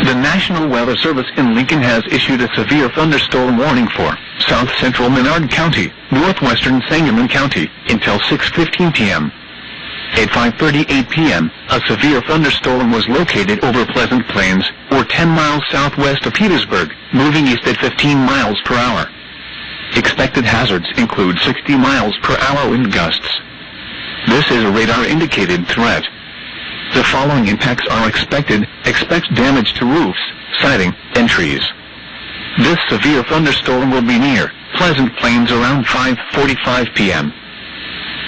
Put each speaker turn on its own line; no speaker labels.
The National Weather Service in Lincoln has issued a severe thunderstorm warning for south-central Menard County, northwestern Sangamon County, until 6:15 p.m. At 5:38 p.m., a severe thunderstorm was located over Pleasant Plains, or 10 miles southwest of Petersburg, moving east at 15 miles per hour. Expected hazards include 60 miles per hour wind gusts. This is a radar-indicated threat. The following impacts are expected. Expect damage to roofs, siding, and trees. This severe thunderstorm will be near Pleasant Plains around 5:45 p.m.